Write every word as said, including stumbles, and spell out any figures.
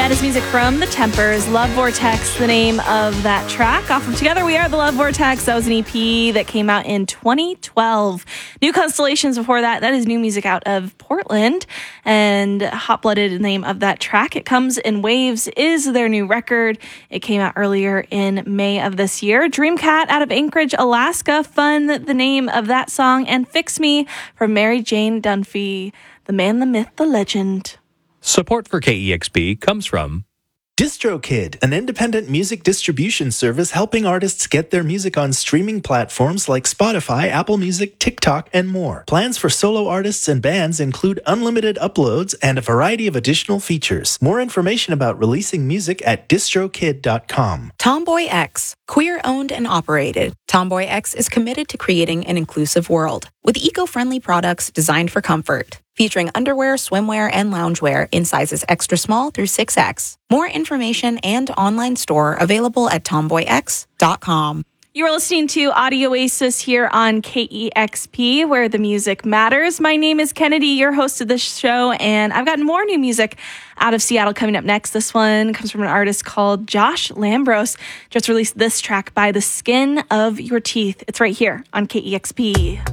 That is music from The Tempers, Love Vortex, the name of that track. Off of Together We Are the Love Vortex. That was an E P that came out in twenty twelve. New Constellations before that. That is new music out of Portland. And Hot Blooded, the name of that track. It Comes in Waves is their new record. It came out earlier in May of this year. Dreamcat out of Anchorage, Alaska. Fun, the name of that song. And Fix Me from Mary Jane Dunphy. The man, the myth, the legend. Support for K E X P comes from DistroKid, an independent music distribution service helping artists get their music on streaming platforms like Spotify, Apple Music, TikTok, and more. Plans for solo artists and bands include unlimited uploads and a variety of additional features. More information about releasing music at distrokid dot com. Tomboy X, queer-owned and operated. Tomboy X is committed to creating an inclusive world with eco-friendly products designed for comfort. Featuring underwear, swimwear, and loungewear in sizes extra small through six X. More information and online store available at tomboy x dot com. You are listening to Audio Oasis here on K E X P, where the music matters. My name is Kennedy, your host of this show, and I've got more new music out of Seattle coming up next. This one comes from an artist called Josh Lambros. Just released this track by The Skin of Your Teeth. It's right here on K E X P.